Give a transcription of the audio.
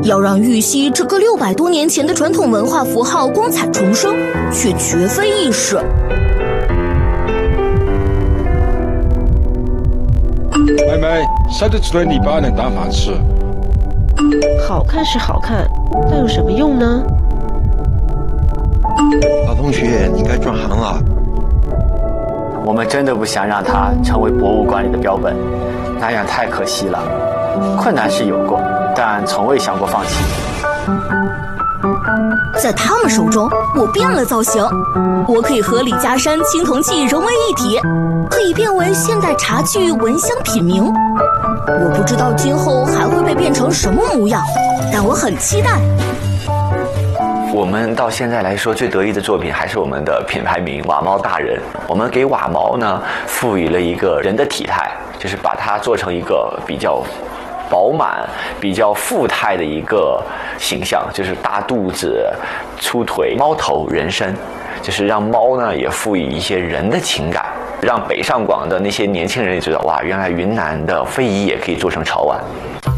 要让玉溪这个600多年前的传统文化符号光彩重生，却绝非易事。 妹妹，晒得出来泥巴能当饭吃。 好看是好看，但有什么用呢？ 老同学，你该转行了。 我们真的不想让它成为博物馆里的标本，那样太可惜了。困难是有过，但从未想过放弃。 在他们手中，我变了造型，我可以和李家山青铜器融为一体，可以变为现代茶具闻香品茗。我不知道今后还会被变成什么模样，但我很期待。 我们到现在来说最得意的作品还是我们的品牌名瓦猫大人。我们给瓦猫呢赋予了一个人的体态，就是把它做成一个比较饱满、比较富态的一个形象，就是大肚子、粗腿、猫头人身，就是让猫呢也赋予一些人的情感，让北上广的那些年轻人也知道，哇，原来云南的非遗也可以做成潮玩。